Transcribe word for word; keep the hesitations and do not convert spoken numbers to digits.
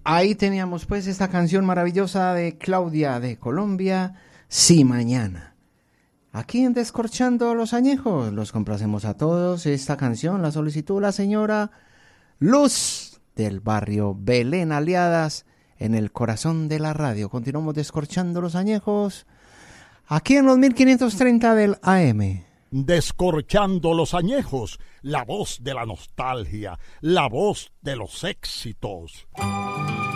Ahí teníamos pues esta canción maravillosa de Claudia de Colombia, Sí Mañana. Aquí en Descorchando los Añejos los complacemos a todos. Esta canción la solicitó la señora Luz del barrio Belén Aliadas en el corazón de la radio. Continuamos Descorchando los Añejos aquí en los mil quinientos treinta del A M. Descorchando los Añejos, la voz de la nostalgia, la voz de los éxitos.